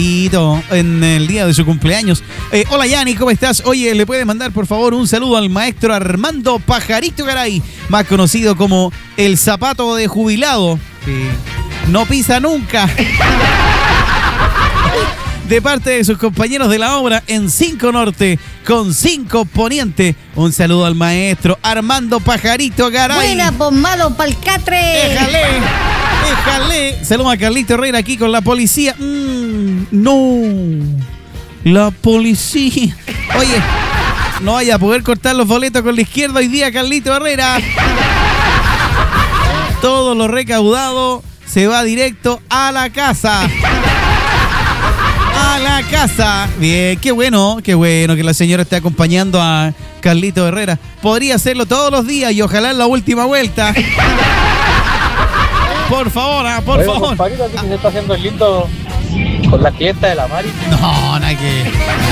En el día de su cumpleaños. Hola Yanni, ¿cómo estás? Oye, ¿le puedes mandar por favor un saludo al maestro Armando Pajarito Garay, más conocido como el zapato de jubilado, que no pisa nunca? De parte de sus compañeros de la obra en 5 Norte con 5 Poniente. Un saludo al maestro Armando Pajarito Garay. Buena, pues malo pa'l catre. Déjale. Saludos a Carlito Herrera aquí con la policía. No. La policía. Oye, no vaya a poder cortar los boletos con la izquierda hoy día, Carlito Herrera. Todo lo recaudado se va directo a la casa. A la casa. Bien, qué bueno que la señora esté acompañando a Carlito Herrera. Podría hacerlo todos los días y ojalá en la última vuelta. Por favor, por favor. Compadrito, aquí se está haciendo el lindo con la clienta de la Mari. No, nada que.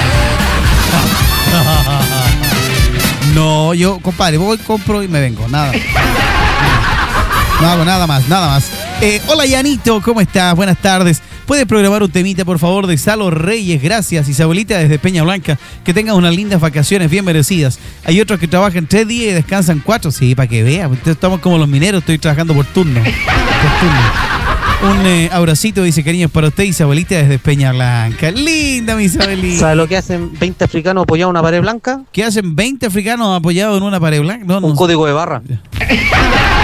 No, yo, compadre, voy, compro y me vengo. Nada. No hago nada más. Hola, Yanito, ¿cómo estás? Buenas tardes. ¿Puedes programar un temita, por favor, de Salo Reyes? Gracias. Isabelita desde Peña Blanca. Que tengan unas lindas vacaciones bien merecidas. Hay otros que trabajan 3 días y descansan 4. Sí, para que vean. Estamos como los mineros, estoy trabajando por turno. Un abracito, dice, cariños para usted, Isabelita desde Peña Blanca. Linda, mi Isabelita. ¿Sabe lo que hacen 20 africanos apoyados en una pared blanca? ¿Qué hacen 20 africanos apoyados en una pared blanca? No, un código de barra.